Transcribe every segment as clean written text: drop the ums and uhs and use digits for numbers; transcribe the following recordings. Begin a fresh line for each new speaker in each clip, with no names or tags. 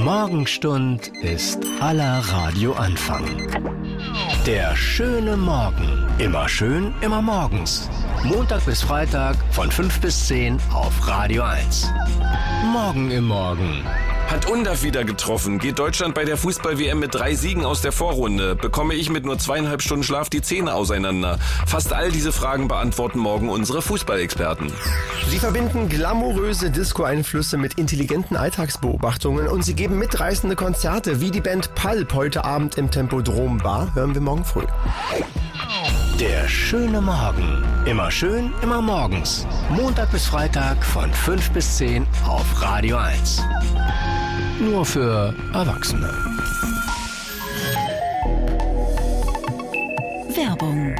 Morgenstund ist aller Radioanfang. Der schöne Morgen. Immer schön, immer morgens. Montag bis Freitag von 5 bis 10 auf Radio 1. Morgen im Morgen.
Hat Undav wieder getroffen? Geht Deutschland bei der Fußball-WM mit 3 Siegen aus der Vorrunde? Bekomme ich mit nur 2,5 Stunden Schlaf die Zähne auseinander? Fast all diese Fragen beantworten morgen unsere Fußballexperten.
Sie verbinden glamouröse Disco-Einflüsse mit intelligenten Alltagsbeobachtungen und sie geben mitreißende Konzerte wie die Band Pulp heute Abend im Tempodrom Bar. Hören wir morgen früh.
Der schöne Morgen. Immer schön, immer morgens. Montag bis Freitag von 5 bis 10 auf Radio 1. Nur für Erwachsene.
Werbung.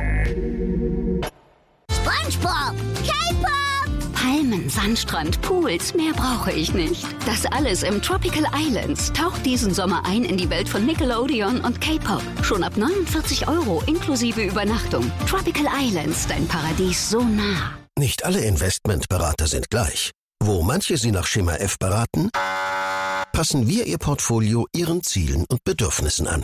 SpongeBob, K-Pop,
Palmen, Sandstrand, Pools, mehr brauche ich nicht. Das alles im Tropical Islands. Taucht diesen Sommer ein in die Welt von Nickelodeon und K-Pop. Schon ab 49 € inklusive Übernachtung. Tropical Islands, dein Paradies so nah.
Nicht alle Investmentberater sind gleich. Wo manche Sie nach Schema F beraten, passen wir Ihr Portfolio Ihren Zielen und Bedürfnissen an.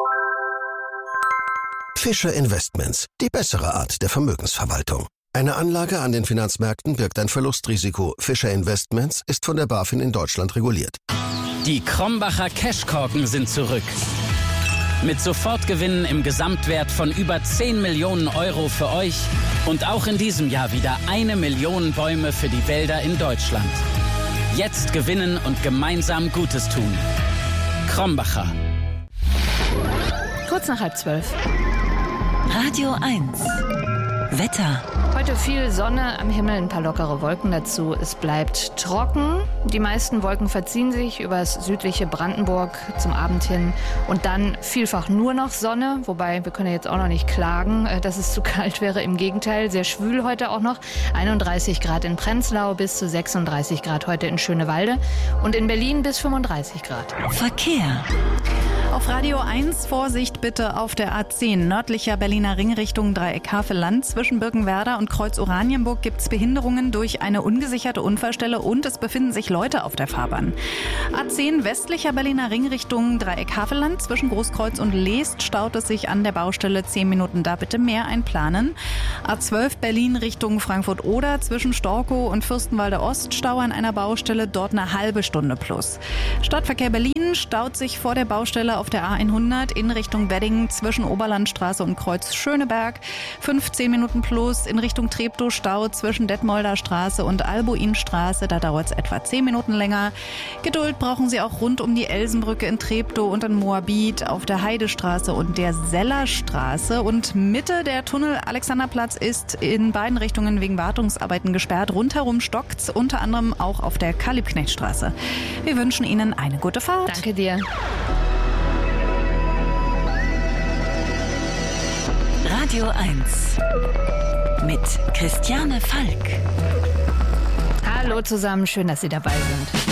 Fischer Investments, die bessere Art der Vermögensverwaltung. Eine Anlage an den Finanzmärkten birgt ein Verlustrisiko. Fischer Investments ist von der BaFin in Deutschland reguliert.
Die Krombacher Cashkorken sind zurück. Mit Sofortgewinnen im Gesamtwert von über 10 Millionen € für euch und auch in diesem Jahr wieder 1 Million Bäume für die Wälder in Deutschland. Jetzt gewinnen und gemeinsam Gutes tun. Krombacher.
Kurz nach 11:30.
Radio 1. Wetter.
Heute viel Sonne, am Himmel ein paar lockere Wolken dazu. Es bleibt trocken. Die meisten Wolken verziehen sich übers südliche Brandenburg zum Abend hin. Und dann vielfach nur noch Sonne. Wobei, wir können ja jetzt auch noch nicht klagen, dass es zu kalt wäre. Im Gegenteil, sehr schwül heute auch noch. 31 Grad in Prenzlau bis zu 36 Grad heute in Schönewalde. Und in Berlin bis 35 Grad.
Verkehr.
Auf Radio 1 Vorsicht bitte auf der A10 nördlicher Berliner Ring Richtung Dreieck Havelland. Zwischen Birkenwerder und Kreuz Oranienburg gibt es Behinderungen durch eine ungesicherte Unfallstelle und es befinden sich Leute auf der Fahrbahn. A10 westlicher Berliner Ring Richtung Dreieck Havelland. Zwischen Großkreuz und Leest staut es sich an der Baustelle 10 Minuten. Da bitte mehr einplanen. A12 Berlin Richtung Frankfurt-Oder. Zwischen Storkow und Fürstenwalde Ost Stau an einer Baustelle. Dort eine halbe Stunde plus. Stadtverkehr Berlin staut sich vor der Baustelle auf der A100 in Richtung Wedding zwischen Oberlandstraße und Kreuz Schöneberg. 15 Minuten plus in Richtung Treptow Stau zwischen Detmolder Straße und Albuinstraße. Da dauert es etwa 10 Minuten länger. Geduld brauchen Sie auch rund um die Elsenbrücke in Treptow und in Moabit auf der Heidestraße und der Sellerstraße. Und Mitte der Tunnel Alexanderplatz ist in beiden Richtungen wegen Wartungsarbeiten gesperrt. Rundherum stockt's, unter anderem auch auf der Karl-Liebknecht-Straße. Wir wünschen Ihnen eine gute Fahrt.
Danke dir.
Radio 1 mit Christiane Falk.
Hallo zusammen, schön, dass Sie dabei sind.